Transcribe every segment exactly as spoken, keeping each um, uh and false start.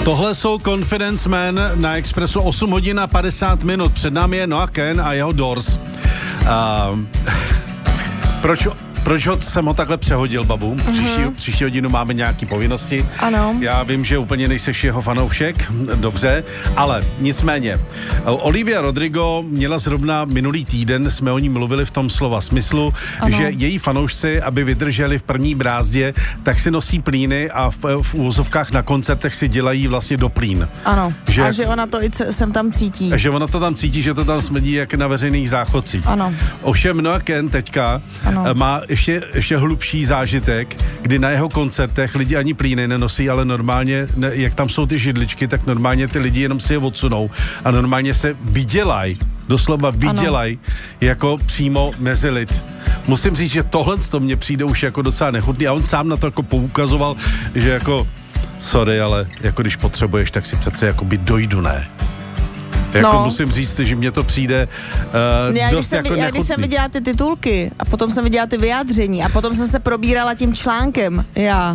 Tohle jsou Confidence Man na Expressu, osm hodin a padesát minut. Před námi je Noah Kahan a jeho Doors. Uh, proč... Proč ho, jsem ho takhle přehodil, babu? Příští, uh-huh. příští hodinu máme nějaké povinnosti. Ano. Já vím, že úplně nejseš jeho fanoušek, dobře, ale nicméně. Olivia Rodrigo měla zrovna minulý týden, jsme o ní mluvili v tom slova smyslu, ano. že její fanoušci, aby vydrželi v první brázdě, tak si nosí plíny a v, v úvozovkách na koncertech si dělají vlastně do plín. Ano, že a jak, že ona to i sem tam cítí. Že ona to tam cítí, že to tam smrdí jak na veřejných záchodcích. Ano. Ovšem Noah Kahan teďka ano. má ještě, ještě hlubší zážitek, kdy na jeho koncertech lidi ani plíny nenosí, ale normálně, ne, jak tam jsou ty židličky, tak normálně ty lidi jenom si je odsunou a normálně se vydělají, doslova vydělají jako přímo mezi lid. Musím říct, že tohle to mně přijde už jako docela nechutný a on sám na to jako poukazoval, že jako sorry, ale jako když potřebuješ, tak si přece jako by dojdu, ne? Jako no. musím říct, že mně to přijde uh, já, dost jsem, jako já, nechutný. když jsem viděla ty titulky a potom jsem viděla ty vyjádření a potom jsem se probírala tím článkem, já...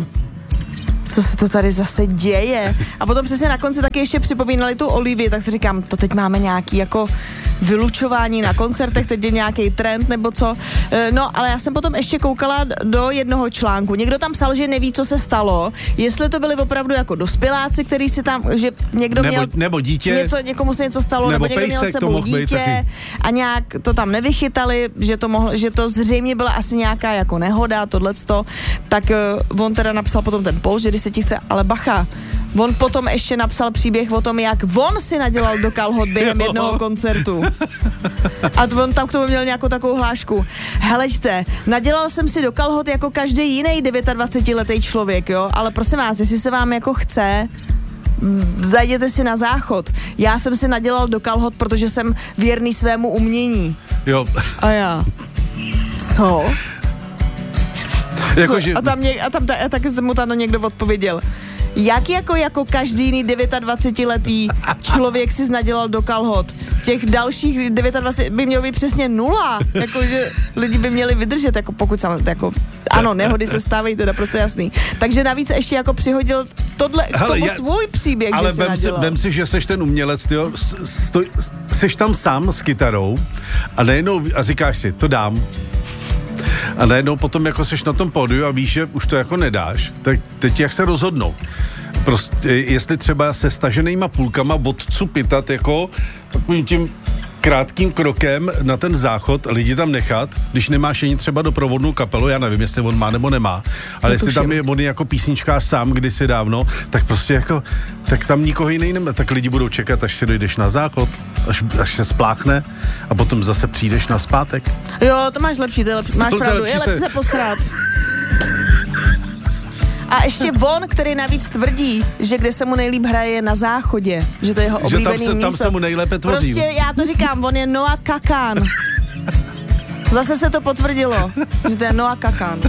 co se to tady zase děje. A potom přesně na konci taky ještě připomínali tu Olivii, tak si říkám, to teď máme nějaký jako vylučování na koncertech, teď je nějaký trend nebo co. No, ale já jsem potom ještě koukala do jednoho článku. Někdo tam psal, že neví, co se stalo, jestli to byli opravdu jako dospěláci, který si tam, že někdo nebo, měl nebo dítě, něco, někomu se něco stalo, nebo, nebo někdo měl sebou dítě a nějak to tam nevychytali, že to mohlo, že to zřejmě byla asi nějaká jako nehoda, tohleto, tak uh, on teda napsal potom ten post, že když se ti chce, ale bacha, on potom ještě napsal příběh o tom, jak on si nadělal do kalhot během jednoho koncertu. A on tam k tomu měl nějakou takovou hlášku. Heleďte, nadělal jsem si do kalhot jako každý jiný dvacetidevítiletý člověk, jo, ale prosím vás, jestli se vám jako chce, zajděte si na záchod. Já jsem si nadělal do kalhot, protože jsem věrný svému umění. Jo. A já. Co? Jako, že... A tam, něk, a tam ta, a taky mu tam někdo odpověděl. Jak jako, jako každý jiný dvacetidevítiletý člověk si nadělal do kalhot? Těch dalších dvacet devět by mělo být přesně nula. Jakože lidi by měli vydržet, jako pokud samozřejmě, jako, ano, nehody se stávají, teda prostě jasný. Takže navíc ještě jako přihodil tohle, k tomu já, svůj příběh, ale že si vem nadělal. Si, vem si, že seš ten umělec, tyjo, stoj, seš tam sám s kytarou a najednou a říkáš si, to dám. A najednou potom jako seš na tom pódiu a víš, že už to jako nedáš, tak teď jak se rozhodnou. Prostě, jestli třeba se staženýma půlkama odcupitat jako takovým tím krátkým krokem na ten záchod, lidi tam nechat, když nemáš ani třeba doprovodnou kapelu, já nevím, jestli on má nebo nemá, ale jestli tam je on jako písničkář sám kdysi dávno, tak prostě jako, tak tam nikoho jiný nemá, tak lidi budou čekat, až si dojdeš na záchod, až, až se spláchne a potom zase přijdeš na zpátek. Jo, to máš lepší, to je lepší, máš to, pravdu, je lepší se, se posrat. A ještě on, který navíc tvrdí, že kde se mu nejlíp hraje je na záchodě, že to je jeho oblíbený že tam se, místo. Tam se mu nejlépe tvoří. Prostě já to říkám, on je Noah Kahan. Zase se to potvrdilo, že to je Noah Kahan.